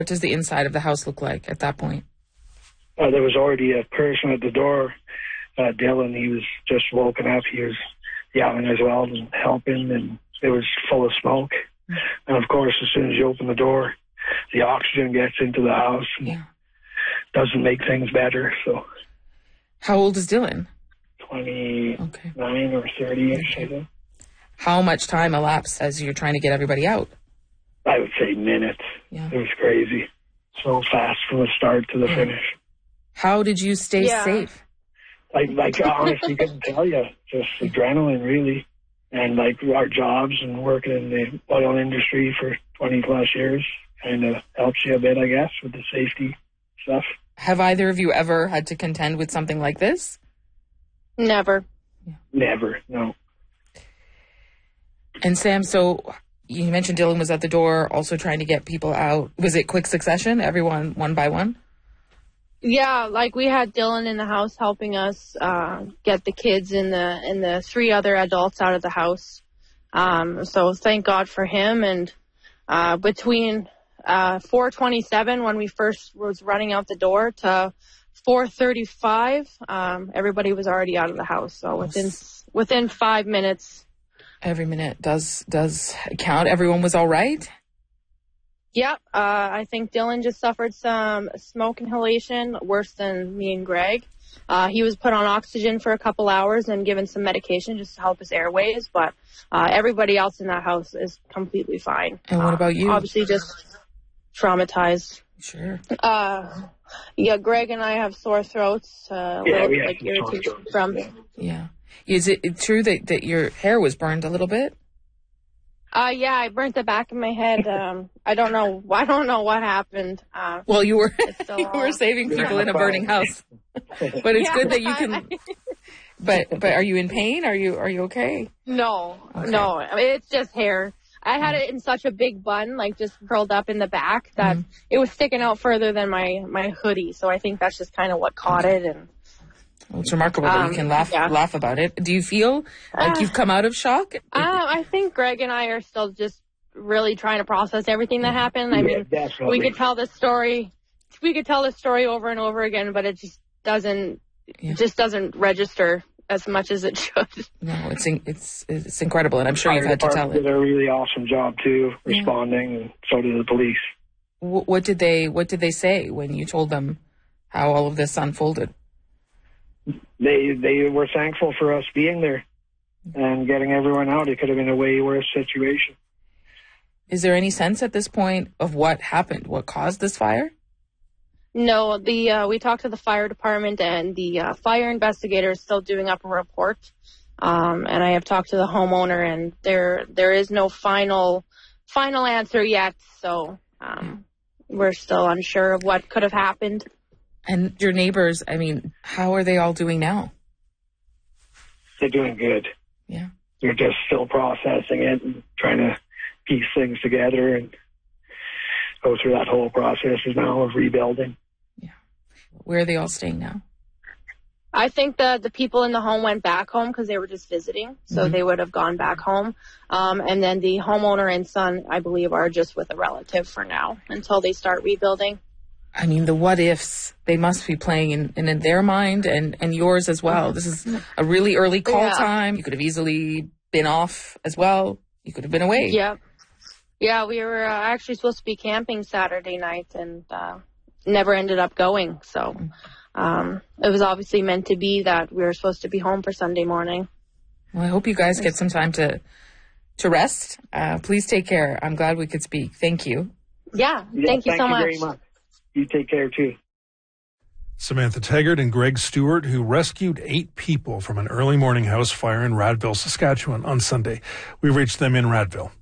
What does the inside of the house look like at that point? There was already a person at the door. Dylan, he was just woken up. He was yelling as well and helping, and it was full of smoke. And of course, as soon as you open the door, the oxygen gets into the house and doesn't make things better. So, how old is Dylan? 29 or 30-ish, I think. How much time elapsed as you're trying to get everybody out? I would say minutes. Yeah. It was crazy. So fast from the start to the finish. How did you stay safe? Like honestly, couldn't tell you. Just adrenaline, really. And like our jobs and working in the oil industry for 20 plus years kind of helps you a bit, I guess, with the safety stuff. Have either of you ever had to contend with something like this? Never. Never, no. And Sam, so you mentioned Dylan was at the door also trying to get people out. Was it quick succession, everyone one by one? Yeah, like we had Dylan in the house helping us get the kids and the three other adults out of the house. So thank God for him. And between 4:27 when we first was running out the door to 4:35, everybody was already out of the house. So within 5 minutes. Every minute does count. Everyone was all right? Yep. I think Dylan just suffered some smoke inhalation, worse than me and Greg. He was put on oxygen for a couple hours and given some medication just to help his airways. But everybody else in that house is completely fine. And what about you? Obviously just traumatized. Sure. Yeah, Greg and I have sore throats, like irritation from. Yeah. Is it true that your hair was burned a little bit? Yeah, I burnt the back of my head. I don't know what happened. Well, you were saving people in a burning house, but it's good that you can. But are you in pain? Are you okay? No, no. I mean, it's just hair. I had it in such a big bun, like just curled up in the back, that it was sticking out further than my hoodie. So I think that's just kind of what caught it. And well, it's remarkable that you can laugh about it. Do you feel like you've come out of shock? I think Greg and I are still just really trying to process everything that happened. I mean, we could tell this story over and over again, but it just doesn't register as much as it should. No, it's incredible, and I'm sure you've had to tell it. Did a really awesome job too, responding, and so did the police. What did they say when you told them how all of this unfolded? They were thankful for us being there and getting everyone out. It could have been a way worse situation. Is there any sense at this point of what happened? What caused this fire? No, we talked to the fire department, and the fire investigator is still doing up a report. And I have talked to the homeowner, and there is no final answer yet. So we're still unsure of what could have happened. And your neighbors, I mean, how are they all doing now? They're doing good. Yeah. They're just still processing it and trying to piece things together and go through that whole process now of rebuilding. Yeah. Where are they all staying now? I think the people in the home went back home because they were just visiting. So they would have gone back home. And then the homeowner and son, I believe, are just with a relative for now until they start rebuilding. I mean, the what ifs, they must be playing in their mind and yours as well. This is a really early call time. You could have easily been off as well. You could have been away. Yeah. Yeah, we were actually supposed to be camping Saturday night and never ended up going. So it was obviously meant to be that we were supposed to be home for Sunday morning. Well, I hope you guys get some time to rest. Please take care. I'm glad we could speak. Thank you. Yeah, thank you so much. Very much. You take care, too. Samantha Taggart and Greg Stewart, who rescued 8 people from an early morning house fire in Radville, Saskatchewan on Sunday. We reached them in Radville.